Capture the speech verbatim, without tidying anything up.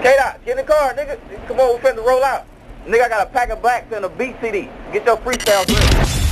K-Dot, get in the car, nigga. Come on, we finna roll out. Nigga, I got a pack of blacks and a beat C D. Get your freestyle ready.